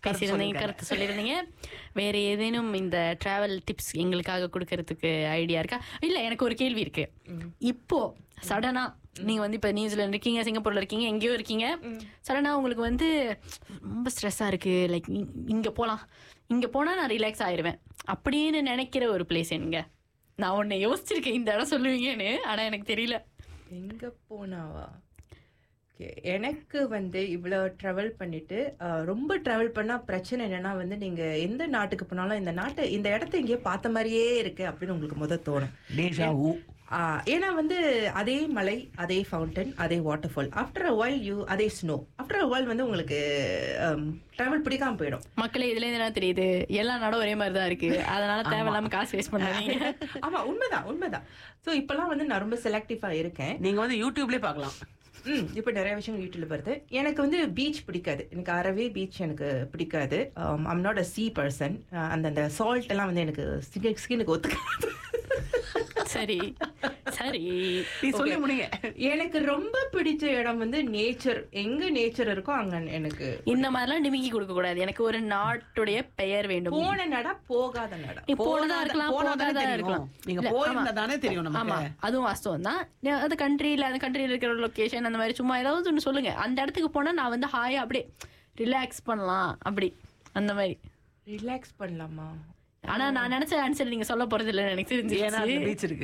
பேசியிருந்தீங்க, கருத்து சொல்லியிருந்தீங்க. வேற ஏதேனும் இந்த டிராவல் டிப்ஸ் எங்களுக்காக கொடுக்கறதுக்கு ஐடியா இருக்கா? இல்ல, எனக்கு ஒரு கேள்வி இருக்கு. இப்போ சடனா நீங்க வந்து இப்ப நியூசிலாந்து இருக்கீங்க, சிங்கப்பூர்ல இருக்கீங்க, எங்கேயோ இருக்கீங்க, சடனா உங்களுக்கு வந்து ரொம்ப ஸ்ட்ரெஸ்ஸா இருக்கு, லைக் இங்க போலாம், இங்க போனா நான் ரிலாக்ஸ் ஆயிருவேன் அப்படின்னு நினைக்கிற ஒரு பிளேஸ் எங்க? நான் உன்னை யோசிச்சிருக்கேன் இந்த இடம் சொல்லுவீங்கன்னு, ஆனா எனக்கு தெரியல. எங்க போனாவா? எனக்கு வந்து இவ்வளோ ட்ராவல் பண்ணிட்டு ரொம்ப ட்ராவல் பண்ணால் பிரச்சனை என்னன்னா வந்து நீங்கள் எந்த நாட்டுக்கு போனாலும் இந்த இடத்த எங்கேயோ பார்த்த மாதிரியே இருக்கு அப்படின்னு உங்களுக்கு தோணும். ஏன்னா வந்து அதே மலை, அதே ஃபவுண்டன், அதே water fall, after a while அதே ஸ்னோ, ஆஃப்டர் அ வைல் வந்து உங்களுக்கு டிராவல் பிடிக்காம போயிடும். மக்களே இதுல இருந்து என்ன தெரியுது, எல்லா நாடும் ஒரே மாதிரி தான் இருக்கு, அதனால தேவையில்லாம காசு வேஸ்ட் பண்ணாதீங்க. ஆமா, உண்மைதான். ஸோ இப்பெல்லாம் வந்து நான் ரொம்ப செலக்டிவா இருக்கேன். நீங்க வந்து யூடியூப்லேயே பார்க்கலாம். இப்போ நிறைய விஷயங்கள் யூடியூப்ல வருது. எனக்கு வந்து பீச் பிடிக்காது, எனக்கு அறவே பீச் எனக்கு பிடிக்காது. I'm not a sea person. அந்த சால்ட் எல்லாம் வந்து எனக்கு ஸ்கின்னுக்கு ஒத்துக்காது. சரி சரி, சொல்லி முடிங்க. எனக்கு ரொம்ப பிடிச்ச இடம் வந்து நேச்சர். எங்க நேச்சர் இருக்கோ அங்க எனக்கு இந்த மாதிரிலாம் டிமிக்கி கொடுக்க கூடாது. எனக்கு ஒரு நாட்டுடைய பெயர் வேண்டும். போன நடா, போகாத நடா. போனதா இருக்கலாம், போகாதா இருக்கலாம். நீங்க போயிருந்ததானே தெரியும் நமக்கு. ஆமா, அதுவும் வாஸ்தவம் தான். அந்த கண்ட்ரியில இருக்கிற லொகேஷன் அந்த மாதிரி சும்மா ஏதாவது ஒன்று சொல்லுங்க. அந்த இடத்துக்கு போனா நான் வந்து ஹாயா அப்படியே ரிலாக்ஸ் பண்ணலாம், அப்படி அந்த மாதிரி ரிலாக்ஸ் பண்ணலாமா? ஆனா நான் நினைச்ச ஆன்சர் நீங்க சொல்ல போறது இல்லைன்னு எனக்கு தெரிஞ்சு. பீச் இருக்கு.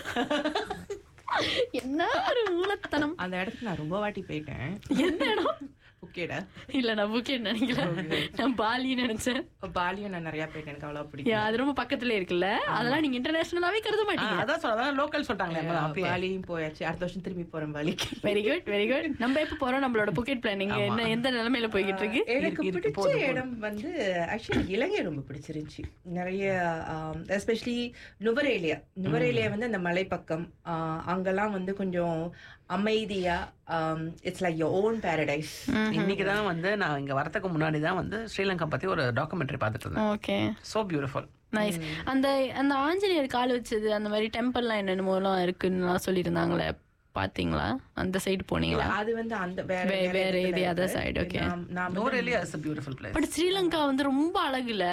என்ன ஒரு மூலத்தனம். அந்த இடத்துக்கு நான் ரொம்ப வாட்டி போயிட்டேன். எந்த இடம்? புக்கேடா? இல்ல, நான் புக்கேட் நினைக்கல, நான் பாலி நினைச்சேன். பாலியும் நான் நிறைய போயிட்டேன், எனக்கு அவ்வளவு பிடிக்கும். அது ரொம்ப பக்கத்துல இருக்குல்ல, அதெல்லாம் நீங்க இன்டர்நேஷனலாவே கருத மாட்டீங்க. அதான் சொல்றேன், லோக்கல் சொல்றாங்களே. பாலியும் போயாச்சு, அடுத்த வருஷம் திரும்பி போறேன் பாலிக்கு. Very good, very good. நம்ம எப்ப போறோம்? நம்மளோட புக்கெட் பிளானிங் என்ன, எந்த நிலைமையில போய்கிட்டு இருக்கு? எனக்கு பிடிச்ச இடம் வந்து ஆக்சுவலி இலங்கை ரொம்ப பிடிச்சிருந்துச்சு. நிறைய எஸ்பெஷலி நுவரேலியா வந்து அந்த மலை பக்கம், அங்கெல்லாம் வந்து கொஞ்சம் அமைதியா, it's like your own Paradise. இன்னைக்கு தான் வந்து நான் இங்க வரதுக்கு முன்னாடி தான் வந்து ஸ்ரீலங்கா பத்தி ஒரு டாக்குமெண்ட்ரி பார்த்துட்டு இருந்தேன். Okay, so beautiful, nice. அந்த ஆஞ்சநேயர் கால் வச்சது அந்த மாதிரி டெம்பிள்லாம் என்னென்னமோலாம் இருக்குன்னு சொல்லியிருந்தாங்களே, பாத்தீங்களா? அந்த சைடு போனீங்களா? அது வந்து அந்த வேற இது other side. Okay, Nuwara Eliya is a beautiful place. But Sri Lanka வந்து ரொம்ப அழகுல.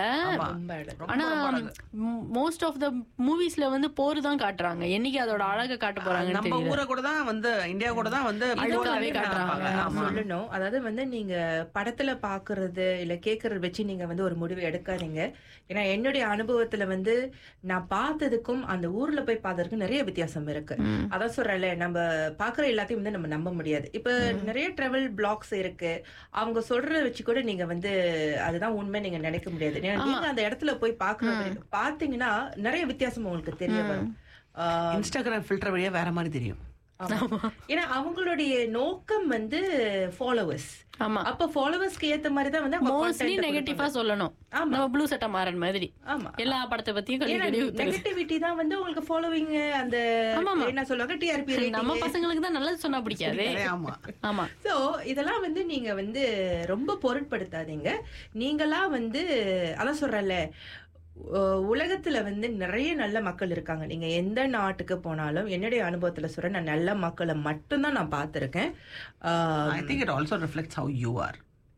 ஆனா மோஸ்ட் ஆஃப் த மூவிஸ்ல வந்து போர் தான் காட்டுறாங்க. என்னைக்கு அதோட அழகை காட்ட போறாங்கன்னு தெரியல. நம்ம ஊரை கூட தான் வந்து, இந்தியா கூட தான் வந்து அழகாவே காட்டுறாங்க. சொல்லணும், அதாவது வந்து நீங்க படத்துல பாக்குறது இல்ல கேக்குறது வச்சு நீங்க வந்து ஒரு முடிவு எடுக்காதீங்க. ஏன்னா என்னுடைய அனுபவத்துல வந்து நான் பார்த்ததுக்கும் அந்த ஊர்ல போய் பார்த்ததுக்கும் நிறைய வித்தியாசம் இருக்கு. அதான் சொல்றேன்ல, நம்ம பாக்குற எல்லாத்தையும் வந்து நம்ம நம்ப முடியாது. இப்ப நிறைய டிராவல் பிளாக்ஸ் இருக்கு, அவங்க சொல்றத வச்சு கூட நீங்க வந்து அதுதான் உண்மை நீங்க நினைக்க முடியாது. நீங்க அந்த இடத்துல போய் பாத்தீங்கன்னா நிறைய வித்தியாசம் உங்களுக்கு தெரிய வரும். இன்ஸ்டாகிராம் ஃபில்டர் வழியா வேற மாதிரி தெரியும். ஏன்னா அவங்களுடைய நோக்கம் வந்து ஃபாலோவர்ஸ். ஆமா, அப்ப ஃபாலோவர்ஸ்க்கு ஏத்த மாதிரி தான் வந்து மோஸ்ட்லி நெகட்டிவா சொல்லணும். நம்ம ப்ளூ சட்டை மாறன் மாதிரி எல்லா படத்தை பத்தியும் நெகட்டிவிட்டி தான் வந்து உங்களுக்கு ஃபாலோவிங். அந்த என்ன சொல்லுவாங்க, டிஆர்பி. நம்ம பசங்களுக்கு தான் நல்லது சொன்னா பிடிக்காது. ஆமா, சோ இதெல்லாம் வந்து நீங்க வந்து ரொம்ப பொருட்படுத்தாதீங்க. நீங்களா வந்து அதான் சொல்றல, உலகத்துல வந்து நிறைய நல்ல மக்கள் இருக்காங்க. நீங்க எந்த நாட்டுக்கு போனாலும் என்னுடைய அனுபவத்துல சொல்றேன், நான் நல்ல மக்களை மட்டும்தான் நான் பார்த்திருக்கேன். I think it also reflects how you are.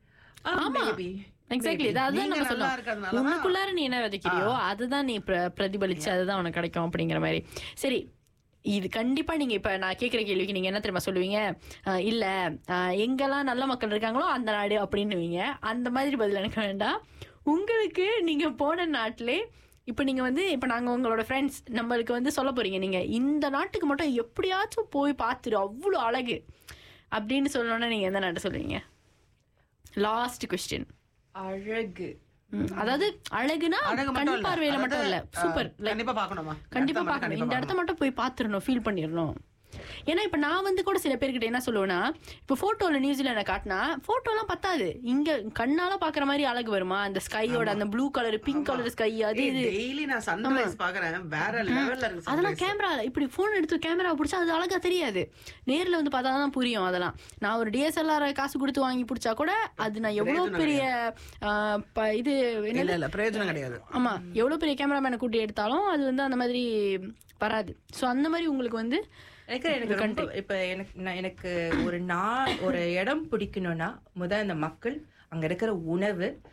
Exactly, அதான் நம்ம சொல்லலாம். உனக்குள்ளார நீ என்ன விதைக்கிறியோ அதுதான் நீ பிரதிபலிச்சு அதுதான் உனக்கு கிடைக்கும் அப்படிங்கிற மாதிரி. சரி, இது கண்டிப்பா நீங்க இப்ப நான் கேட்கிற கேள்விக்கு நீங்க என்ன தெரியுமா சொல்லுவீங்க? இல்ல, எங்கெல்லாம் நல்ல மக்கள் இருக்காங்களோ அந்த நாடு அப்படின்னுவீங்க. அந்த மாதிரி பதில் எனக்கு வேண்டாம். உங்களுக்கு நீங்க போன நாட்டிலே இப்ப நீங்க வந்து இப்ப நாங்க உங்களோட ஃப்ரெண்ட்ஸ் நம்மளுக்கு வந்து சொல்ல போறீங்க, நீங்க இந்த நாட்டுக்கு மட்டும் எப்படியாச்சும் போய் பார்த்துரு, அவ்வளவு அழகு அப்படின்னு சொல்லணும்னா நீங்க எந்த நாட்டை சொல்லுவீங்க? Last question. அழகு, அதாவது அழகுனா கண் பார்வையில மட்டும் இல்ல, சூப்பர், கண்டிப்பா பார்க்கணுமா? கண்டிப்பா பார்க்கணும். இந்த இடத்த மட்டும் போய் பார்த்துடணும், ஃபீல் பண்ணிடணும். ஏன்னா இப்ப நான் வந்து கூட சில பேர்கிட்ட என்ன சொல்லுவேன்னா, இப்ப போட்டோல நியூசிலாண்ட காட்டினா போட்டோலாம் பத்தாது, இங்க கண்ணால பாக்குற மாதிரி அழகு வருமா? அந்த ஸ்கையோட அந்த blue colour, pink colour sky, அது டெய்லி நான் சன்ரைஸ் பாக்குறேன், வேற லெவல்ல இருக்கு. அதெல்லாம் கேமரால இப்படி போன் எடுத்து கேமரா பிடிச்சா அது அழகா தெரியாது, நேர்ல வந்து பார்த்தாதான் புரியும். அதெல்லாம் நான் ஒரு DSLR காசு கொடுத்து வாங்கி பிடிச்சா கூட அது நான் எவ்வளவு பெரிய இது என்ன பிரயோஜனம் கிடையாது. ஆமா, எவ்வளவு பெரிய கேமராமேனை கூட்டி எடுத்தாலும் அது வந்து அந்த மாதிரி வராது. சோ அந்த மாதிரி உங்களுக்கு வந்து எனக்கு ஒரு இடம் பிடிக்கணும்னா முதல் அந்த மக்கள், அங்க இருக்கிற உணவு,